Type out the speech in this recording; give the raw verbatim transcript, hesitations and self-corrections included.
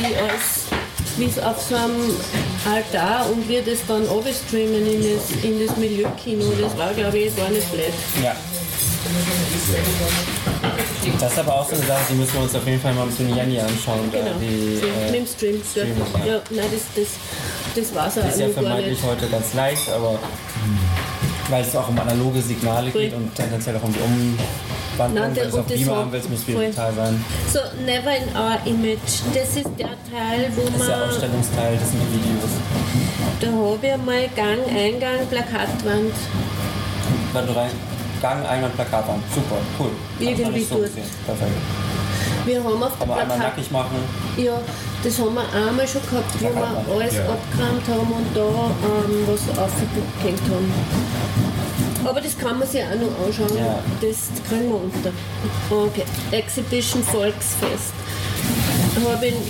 als wie es auf so einem Altar und wir das dann runterstreamen in das, in das Milieukino. Das war, glaube ich, gar nicht blöd. Ja. Das ist aber auch so eine Sache, die müssen wir uns auf jeden Fall mal mit dem Janni anschauen. Genau, die, äh, mit dem Stream. Stream ja. Ja, nein, das, das, das war es auch. Ist ja vermeintlich heute ganz leicht, aber weil es auch um analoge Signale Voll. geht und tendenziell auch um die Umwandlung. Nein, Wenn du es auf Beamer haben willst, muss es digital sein. So, Never in Our Image, das ist der Teil, wo Das ist der man... Ausstellungsteil, das sind die Videos. Da habe ich einmal Gang, Eingang, Plakatwand. Wenn du rein, Gang, Eingang, Plakatwand. Super, cool. Hab ich noch Irgendwie nicht so dort. gesehen. Perfekt. Wir haben auf der Kann man einmal Plakat... nackig machen. Ja, das haben wir einmal schon gehabt, wo wir Plakatwand. alles Ja. abgeräumt haben und da ähm, was aufgehängt haben. Aber das kann man sich auch noch anschauen. Ja. Das kriegen wir unter. Okay. Exhibition Volksfest. Habe ich